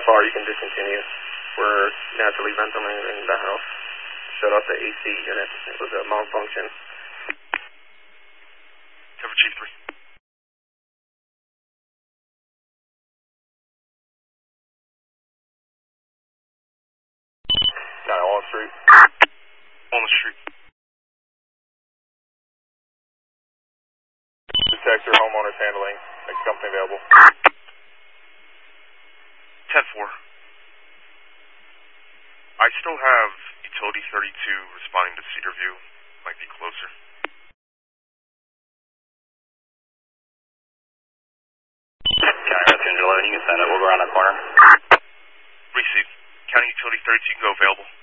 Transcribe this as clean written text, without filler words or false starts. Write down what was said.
far, you can discontinue. We're naturally ventilating the house. Shut off the AC unit. It was a malfunction. Cover Chief 3. On the street. On the street. Detector, homeowners handling. Next company available. 10-4. I still have Utility 32 responding to Cedarview. Might be closer. County Rescue Angelo, you can send it. We'll go around that corner. Receive. County Utility 32 can go available.